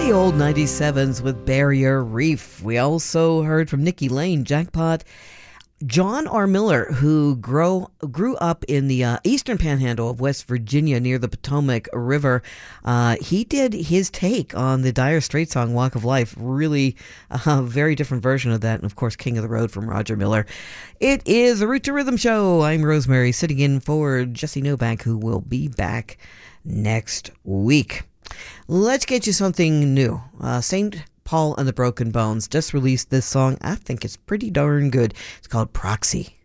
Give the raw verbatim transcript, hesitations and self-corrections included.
the old ninety-sevens with Barrier Reef. We also heard from Nikki Lane, Jackpot. John R. Miller, who grow, grew up in the uh, eastern panhandle of West Virginia near the Potomac River, uh, he did his take on the Dire Straits song Walk of Life. Really a uh, very different version of that. And, of course, King of the Road from Roger Miller. It is a Root to Rhythm show. I'm Rosemary, sitting in for Jesse Novak, who will be back next week. Let's get you something new. Uh, Saint Paul and the Broken Bones just released this song. I think it's pretty darn good. It's called Proxy.